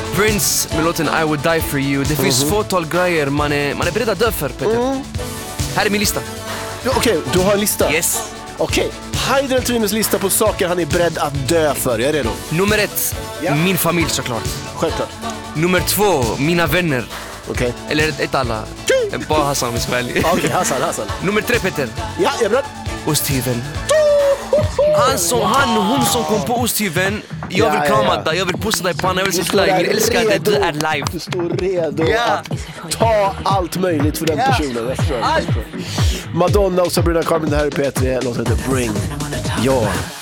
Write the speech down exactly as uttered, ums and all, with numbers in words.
Prince med låten I would die for you. Det finns Mhm. fåtal grejer man är, man är beredd att dö för, Peter. Mm. Här är min lista. Ja, Okej, du har en lista? Yes. Okej, Haider El Trimes lista på saker han är beredd att dö för. Jag är redo. Nummer ett, Ja. min familj såklart. Självklart. Nummer två, mina vänner. Okej. Eller ett alla. Bara Hassan, om vi ska vara ärlig. Okej, Hassan, Hassan. Nummer tre, Peter. Ja, jag är beredd. Osthyveln. Han som, han och hon som kom på osthyveln. Jag Ja, vill ja, krama ja. dig, jag vill pussa dig på pannan, jag vill Du cykla dig. står Jag vill älska dig, redo. du är live. Du står redo Ja. att ta allt möjligt för den Ja. personen. Jag förstår, jag förstår. Madonna och Sabrina Carpenter, det här är P tre. Låten heter Bring Your